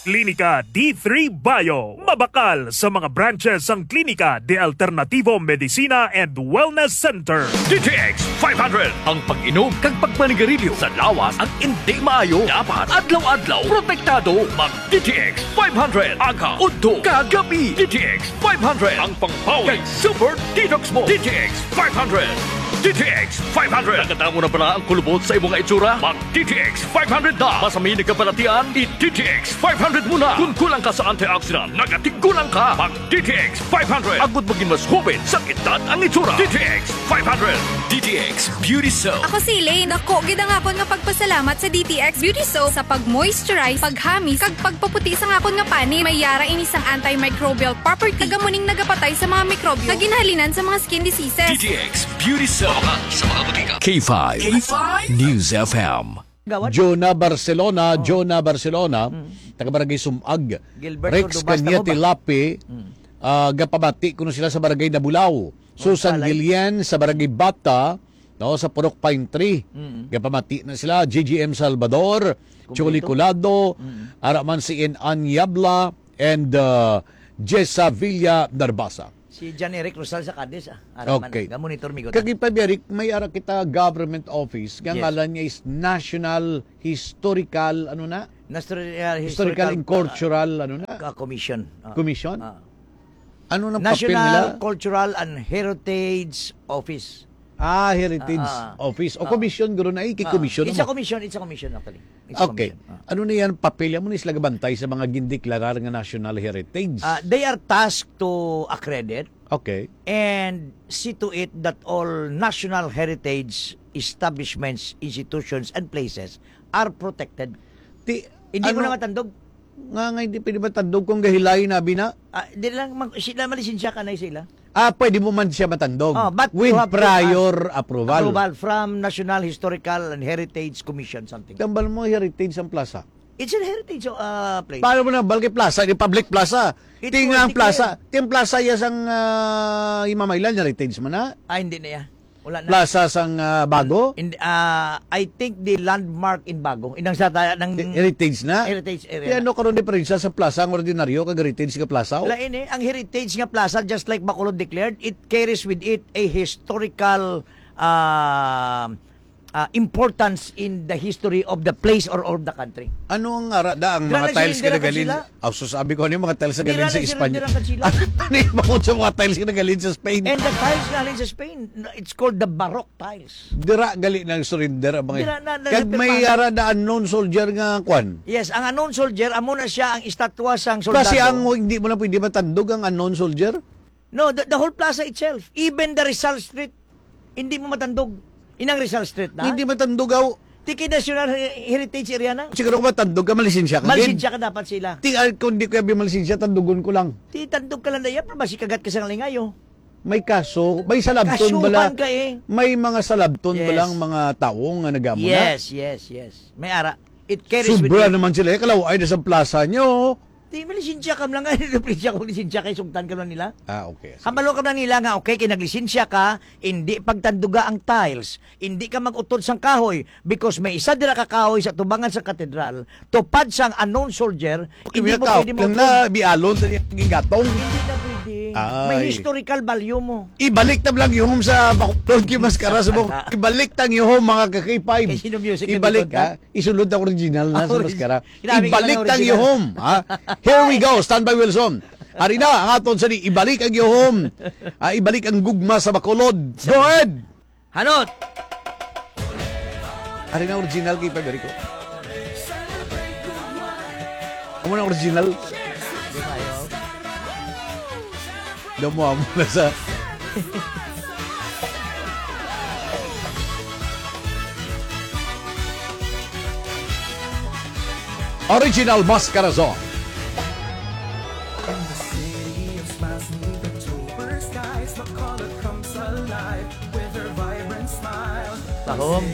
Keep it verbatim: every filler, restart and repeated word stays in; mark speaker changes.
Speaker 1: Klinika D three Bio. Mabakal sa mga branches ang Klinika de Alternativo Medicina and Wellness Center.
Speaker 2: D T X five hundred. Ang pag-inom kag pagpanigarilyo sa lawas ang hindi maayo. Dapat adlaw-adlaw protektado. Mag D T X five hundred. Aga, udto, kagabi. D T X five hundred. Ang pangpawi kag super detox mo. D T X five hundred. D T X five hundred. Nakatamo na pala ang kulubot sa imong itsura? Mag D T X five hundred na. Masami na kapalatian, i-D T X five hundred muna. Kung kulang ka sa antioxidant, nagatigulang ka. Mag D T X five hundred. Agud maging mas hubin, sakit ang itsura. D T X five hundred. D T X Beauty Soap.
Speaker 3: Ako si Elaine. Ako, gid nga akon nga pagpasalamat sa D T X Beauty Soap sa pag-moisturize, paghamis, kag pagpaputi sa akon nga pani. May yara inisang antimicrobial property. Nagamuning nagapatay sa mga mikrobyo. Kaginhalinan sa mga skin diseases.
Speaker 2: D T X Beauty Soap. Sa mga butika. K five. K five. News F M.
Speaker 4: Jonah Barcelona, oh. Jonah Barcelona, mm. taga-barangay Sumag.
Speaker 5: Gilbert
Speaker 4: Rex Cañete Lapi, mm. uh, gapamati kuno sila sa barangay Nabulao. Susan Gillian sa barangay Bata, no, sa Purok Pine Tree. Mm. Gapamati na sila. G G M Salvador, Chuli Colado, mm. Araman si Enan Yabla, and uh, Jessa Villa Narbasa.
Speaker 5: Si John Eric Rosal sa Cadiz. Ah.
Speaker 4: Okay.
Speaker 5: Monitor migo.
Speaker 4: Kagipay Eric, may ara kita government office. Ang
Speaker 5: Yes.
Speaker 4: ngalan niya is National Historical, ano na?
Speaker 5: National
Speaker 4: Historical,
Speaker 5: Historical
Speaker 4: and Cultural, ano na?
Speaker 5: uh, Commission. Ah.
Speaker 4: Commission?
Speaker 5: Ah.
Speaker 4: Ano nang papel nila?
Speaker 5: National Cultural and Heritage Office.
Speaker 4: Ah, Heritage
Speaker 5: Ah, ah.
Speaker 4: Office. O
Speaker 5: Ah.
Speaker 4: commission, gano'n na. Iki-commission
Speaker 5: It's a
Speaker 4: mo.
Speaker 5: commission. It's a commission actually. It's a
Speaker 4: Okay.
Speaker 5: commission. Ah.
Speaker 4: Ano na yan? Papel yan mo na sila gabantay sa mga gindeklarar nga National Heritage.
Speaker 5: Ah, they are tasked to accredit
Speaker 4: Okay.
Speaker 5: and see to it that all national heritage establishments, institutions, and places are protected.
Speaker 4: Ti,
Speaker 5: Hindi
Speaker 4: ano,
Speaker 5: mo na matandog.
Speaker 4: Nga nga, hindi pwede ba tandog kung gahilayin na bina?
Speaker 5: Ah, di lang, mag, sila malisensya ka na sila.
Speaker 4: Ah, pwede mo man siya matandog.
Speaker 5: Oh, but
Speaker 4: with
Speaker 5: you have to
Speaker 4: prior approval.
Speaker 5: Approval from National Historical and Heritage Commission, something.
Speaker 4: Tambal mo heritage ang plaza.
Speaker 5: It's a heritage uh, place.
Speaker 4: Paano mo na balki plaza, di public plaza.
Speaker 5: It
Speaker 4: Tinga ang
Speaker 5: was
Speaker 4: plaza. Ting plaza ya sang uh, imamailan heritage man na.
Speaker 5: Ah, hindi na yan. Wala na.
Speaker 4: Plaza sang uh, bago.
Speaker 5: In, uh, I think the landmark in Bagong. Inang sa tayo ng
Speaker 4: Heritage na.
Speaker 5: heritage
Speaker 4: Kaya
Speaker 5: area.
Speaker 4: ano karon diferensya sa plaza ang ordinaryo kag heritage ka plaza?
Speaker 5: Wala ini. Ang heritage nga plaza, just like Bacolod declared, it carries with it a historical uh, uh, importance in the history of the place or of the country.
Speaker 4: Ano ang arada ang mga
Speaker 5: Dira na
Speaker 4: tiles
Speaker 5: sila, dira ka
Speaker 4: kinagalin?
Speaker 5: sila.
Speaker 4: Oh, so sabi ko ano yung mga tiles na
Speaker 5: Dira
Speaker 4: galin
Speaker 5: na
Speaker 4: sa
Speaker 5: sila,
Speaker 4: Espanya.
Speaker 5: dira ka sila.
Speaker 4: Ano yung mga sa mga tiles kinagalin sa Spain?
Speaker 5: And the tiles galing sa Spain, it's called the Baroque tiles.
Speaker 4: Dira gali ng surrender ang mga.
Speaker 5: Dira na- na-
Speaker 4: Kag may
Speaker 5: napirmahan.
Speaker 4: arada unknown soldier nga kwan.
Speaker 5: Yes, ang unknown soldier, amo na siya ang estatwa sang soldado.
Speaker 4: Kasi ang hindi mo na pwede matandog ang unknown soldier.
Speaker 5: No, the, the whole plaza itself, even the Rizal Street, hindi mo matandog. Inang Rizal Street na.
Speaker 4: Hindi matandog aw.
Speaker 5: Tiki National Heritage Area na.
Speaker 4: Siguro kung matandog ka, malisensya ka.
Speaker 5: Malisensya ka dapat sila.
Speaker 4: Ti, ah, kung di ko yabi malisensya, tandugon ko lang.
Speaker 5: Ti tandog ka lang na yan, masi kagat ka sa lingayo.
Speaker 4: May kaso, may salabton
Speaker 5: Kasuhan
Speaker 4: bala.
Speaker 5: ka eh.
Speaker 4: May mga salabton
Speaker 5: Yes.
Speaker 4: balang mga taong nga nagamo na.
Speaker 5: Yes, yes, yes. May ara. It carries with
Speaker 4: Sobra
Speaker 5: it.
Speaker 4: naman sila. Eh, kalaw ay nasa plaza nyo.
Speaker 5: Ti, malisensya ka lang nga. Lisensya ko, lisensya kay sugtan ka lang nila.
Speaker 4: Ah, okay.
Speaker 5: Hambalo ka na nila nga, okay, kinaglisensya ka, hindi pagtanduga ang tiles, hindi ka mag-utod sang kahoy, because may isa dira ka kahoy sa tubangan sa katedral, tupad sang unknown soldier, hindi mo pwede mo
Speaker 4: Lang na bialon sa niyang gatong.
Speaker 5: Hindi na pwede.
Speaker 4: Ay.
Speaker 5: May historical value mo.
Speaker 4: Ibalik tam lang yung sa bakulod ki maskara sa mo. Ibalik tang yung mga kakay-five.
Speaker 5: Kay sino music na
Speaker 4: Ibalik
Speaker 5: likod,
Speaker 4: ha. Isulod ang original na sa
Speaker 5: Original.
Speaker 4: maskara.
Speaker 5: Hinamig ka
Speaker 4: Ibalik
Speaker 5: ng
Speaker 4: tang
Speaker 5: original.
Speaker 4: yung ha. Here we go. Stand by Wilson. Hari na ang aton sa ni ibalik ang yuhom. Ah, ibalik ang gugma sa bakulod. Go ahead.
Speaker 5: Hanot!
Speaker 4: Hari na original kay Paberico. Amo na original. Damo amo na sa Original Mascara Song.
Speaker 5: Tahom.